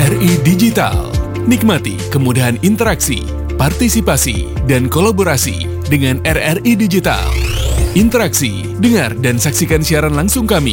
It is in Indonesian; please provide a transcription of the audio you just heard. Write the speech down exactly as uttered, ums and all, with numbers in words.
R I Digital. Nikmati kemudahan interaksi, partisipasi, dan kolaborasi dengan R R I Digital. Interaksi, dengar dan saksikan siaran langsung kami